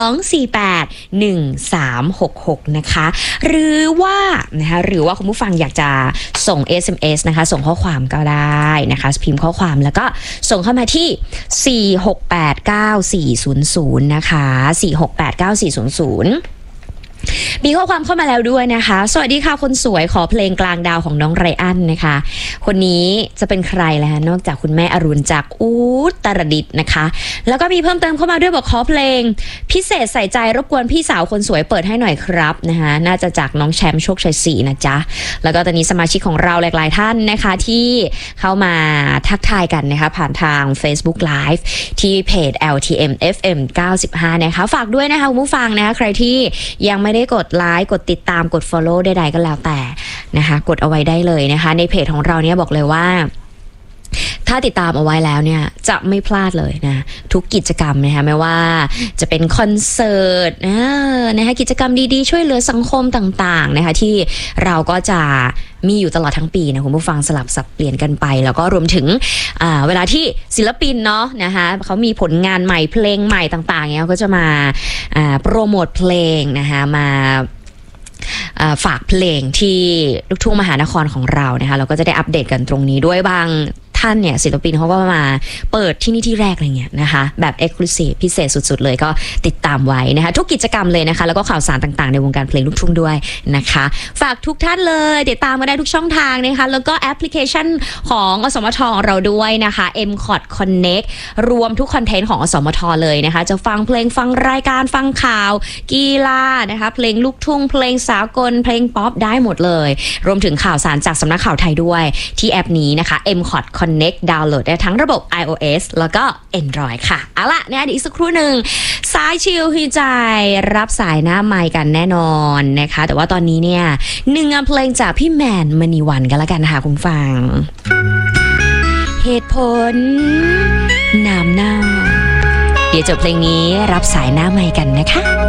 2481366นะคะหรือว่าคุณผู้ฟังอยากจะส่ง SMS นะคะส่งข้อความก็ได้นะคะพิมพ์ข้อความแล้วก็ส่งเข้ามาที่4689400นะคะ4689400มีข้อความเข้ามาแล้วด้วยนะคะสวัสดีค่ะคนสวยขอเพลงกลางดาวของน้องไรอันนะคะคนนี้จะเป็นใครล่ะนอกจากคุณแม่อรุณจากอุตรดิตถ์นะคะแล้วก็มีเพิ่มเติมเข้ามาด้วยบอกขอเพลงพิเศษใส่ใจรบกวนพี่สาวคนสวยเปิดให้หน่อยครับนะคะน่าจะจากน้องแชมป์โชคชัยศรีนะจ๊ะแล้วก็ตอนนี้สมาชิกของเราหลายๆท่านนะคะที่เข้ามาทักทายกันนะคะผ่านทาง Facebook Live ที่เพจ LTM FM 95นะคะฝากด้วยนะคะคุณผู้ฟังนะคะใครที่ยังไม่ได้กดไลค์กดติดตามกด follow ใดๆก็แล้วแต่นะคะกดเอาไว้ได้เลยนะคะในเพจของเราเนี่ยบอกเลยว่าถ้าติดตามเอาไว้แล้วเนี่ยจะไม่พลาดเลยนะทุกกิจกรรมนะคะไม่ว่าจะเป็นคอนเสิร์ตนะคะกิจกรรมดีๆช่วยเหลือสังคมต่างๆนะคะที่เราก็จะมีอยู่ตลอดทั้งปีนะคุณผู้ฟังสลับสับเปลี่ยนกันไปแล้วก็รวมถึงเวลาที่ศิลปินเนาะนะคะเขามีผลงานใหม่เพลงใหม่ต่างๆเนี่ยก็จะมาโปรโมทเพลงนะคะมาฝากเพลงที่ลูกทุ่งมหานครของเรานะคะเราก็จะได้อัปเดตกันตรงนี้ด้วยบางท่านเนี่ยศิลปินเขาก็มาเปิดที่นี่ที่แรกอะไรเงี้ยนะคะแบบ Exclusive พิเศษสุดๆเลยก็ติดตามไว้นะคะทุกกิจกรรมเลยนะคะแล้วก็ข่าวสารต่างๆในวงการเพลงลูกทุ่งด้วยนะคะฝากทุกท่านเลยติดตามมาได้ทุกช่องทางนะคะแล้วก็แอปพลิเคชันของอสมทเราด้วยนะคะ MCOT Connect รวมทุกคอนเทนต์ของอสมทเลยนะคะจะฟังเพลงฟังรายการฟังข่าวกีฬานะคะเพลงลูกทุ่งเพลงสากลเพลงป๊อปได้หมดเลยรวมถึงข่าวสารจากสำนักข่าวไทยด้วยที่แอปนี้นะคะ MCOT Connect ดาวน์โหลดได้ทั้งระบบ iOS แล้วก็ Android ค่ะเอาล่ะเนี่ยอีกสักครู่หนึ่งสายชิลฮีใจรับสายหน้าไมค์กันแน่นอนนะคะแต่ว่าตอนนี้เนี่ยหนึ่งงานเพลงจากพี่แมนมณีวันกันละกันค่ะคุณฟังเหตุผลน้ำเน่าเดี๋ยวจบเพลงนี้รับสายหน้าไมค์กันนะคะ